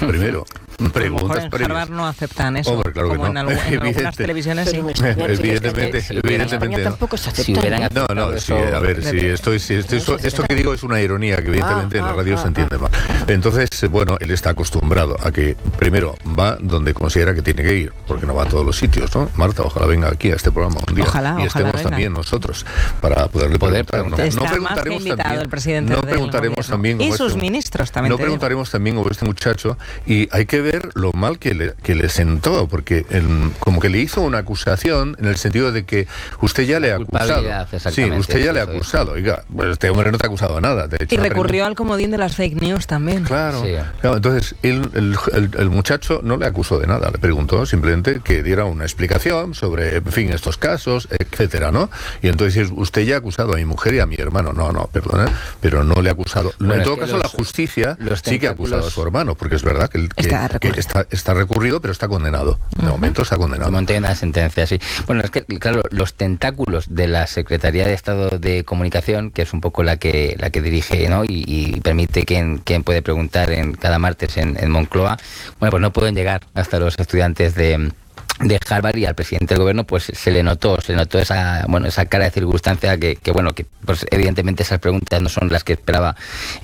primero. Preguntas en Harvard no aceptan eso. Hombre, claro como que no. en algunas televisiones sí. Evidentemente no. Tampoco se acepta. Sí, a ver, esto que digo es una ironía que evidentemente en la radio se entiende mal. Entonces, bueno, él está acostumbrado a que primero va donde considera que tiene que ir, porque no va a todos los sitios, ¿no? Marta, ojalá venga aquí a este programa un día. Y estemos también nosotros para poderle preguntar. No preguntaremos también el presidente también y sus ministros también. No preguntaremos también como este muchacho, y hay que ver lo mal que le sentó, porque como que le hizo una acusación en el sentido de que usted ya le ha acusado. Sí, usted ya le ha acusado. Oiga, pues este hombre no te ha acusado de nada. De hecho, y recurrió al comodín de las fake news también. Claro. Entonces, el muchacho no le acusó de nada. Le preguntó simplemente que diera una explicación sobre, en fin, estos casos, etcétera, ¿no? Y entonces, usted ya ha acusado a mi mujer y a mi hermano. No, perdona, pero no le ha acusado. Bueno, en todo caso, la justicia sí que ha acusado a su hermano, porque es verdad que está recurrido, pero está condenado. De momento está condenado. Como tiene una sentencia, sí. Bueno, es que, claro, los tentáculos de la Secretaría de Estado de Comunicación, que es un poco la que dirige, ¿no? Y permite quién puede preguntar en cada martes en Moncloa, bueno, pues no pueden llegar hasta los estudiantes de Harvard, y al presidente del gobierno pues se le notó esa cara de circunstancia que pues evidentemente esas preguntas no son las que esperaba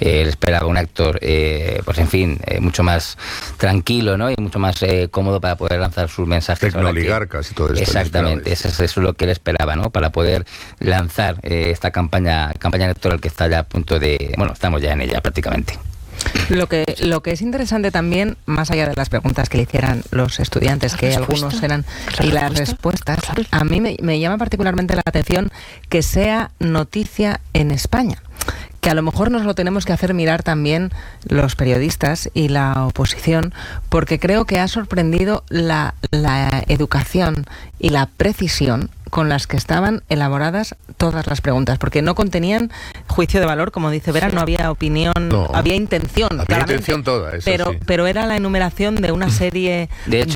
un actor pues en fin mucho más tranquilo, ¿no? Y mucho más cómodo para poder lanzar sus mensajes. Tecnoligarcas y todo esto. Exactamente, eso es lo que él esperaba, ¿no? Para poder lanzar esta campaña electoral que está ya a punto de, estamos ya en ella prácticamente. Lo que es interesante también, más allá de las preguntas que le hicieran los estudiantes, que algunos eran, y las respuestas, a mí me llama particularmente la atención que sea noticia en España. Que a lo mejor nos lo tenemos que hacer mirar también los periodistas y la oposición, porque creo que ha sorprendido la educación y la precisión con las que estaban elaboradas todas las preguntas, porque no contenían juicio de valor, como dice Vera, no había opinión, había intención, toda, eso pero era la enumeración de una serie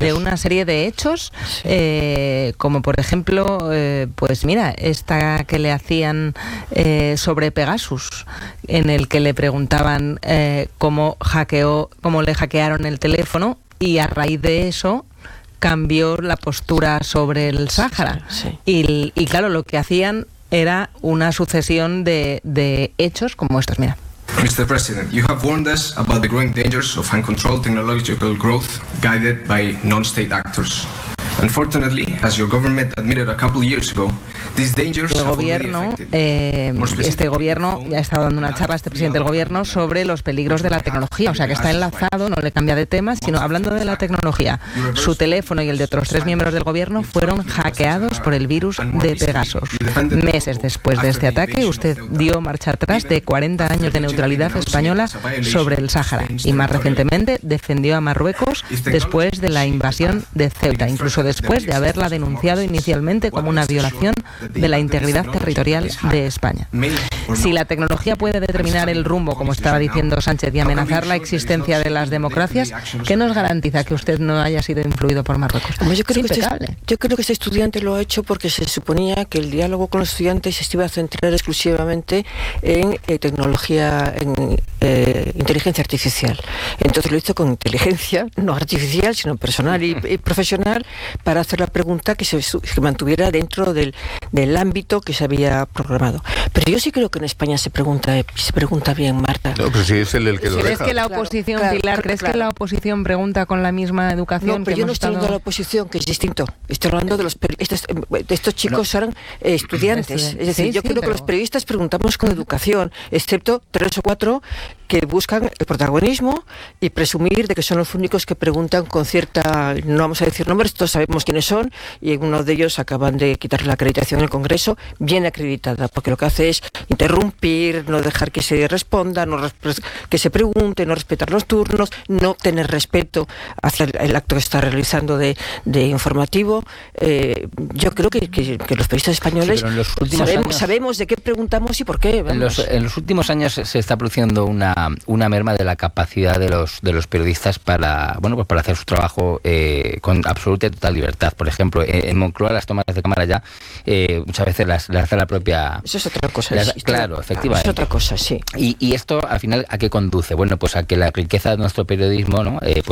de hechos, como por ejemplo, pues mira, esta que le hacían sobre Pegasus, en el que le preguntaban cómo le hackearon el teléfono, y a raíz de eso cambió la postura sobre el Sáhara. Sí. Y claro, lo que hacían era una sucesión de hechos como estos. Mira. Mr. President, you have warned us about the growing dangers of uncontrolled technological growth guided by non-state actors. Unfortunately, as your government admitted a couple years ago, these dangers el gobierno, este gobierno ya ha estado dando una charla, este presidente del gobierno, sobre los peligros de la tecnología, o sea que está enlazado, no le cambia de tema, sino hablando de la tecnología. Su teléfono y el de otros 3 miembros del gobierno fueron hackeados por el virus de Pegasus. Meses después de este ataque, usted dio marcha atrás de 40 años de neutralidad española sobre el Sáhara, y más recientemente defendió a Marruecos después de la invasión de Ceuta, incluso después de haberla denunciado inicialmente como una violación de la integridad territorial de España. Si la tecnología puede determinar el rumbo, como estaba diciendo Sánchez, y amenazar la existencia de las democracias, ¿qué nos garantiza que usted no haya sido influido por Marruecos? Yo creo que este estudiante lo ha hecho porque se suponía que el diálogo con los estudiantes se iba a centrar exclusivamente en tecnología, en inteligencia artificial. Entonces lo hizo con inteligencia, no artificial, sino personal y profesional, para hacer la pregunta que se mantuviera dentro del ámbito que se había programado. Pero yo sí creo que en España se pregunta bien, Marta. No, pero si es el que lo ¿Crees deja. que la oposición, Pilar, ¿crees que la oposición pregunta con la misma educación? No, pero yo no estoy hablando de la oposición, que es distinto. Estoy hablando de estos chicos eran estudiantes. Es decir, yo creo que los periodistas preguntamos con educación, excepto 3 o 4 que buscan el protagonismo y presumir de que son los únicos que preguntan con cierta, no vamos a decir nombres, todos sabemos quiénes son, y uno de ellos acaban de quitarle la acreditación en el Congreso, bien acreditada, porque lo que hace es interrumpir, no dejar que se responda, que se pregunte, no respetar los turnos, no tener respeto hacia el acto que está realizando de informativo. Yo creo que los periodistas españoles sabemos de qué preguntamos y por qué. En los últimos años se está produciendo una merma de la capacidad de los periodistas para hacer su trabajo con absoluta y total libertad. Por ejemplo, en Moncloa las tomas de cámara ya muchas veces las hace la propia... Eso es otra cosa. Claro, efectivamente. Es otra cosa, sí. Y esto, al final, ¿a qué conduce? Bueno, pues a que la riqueza de nuestro periodismo, ¿no?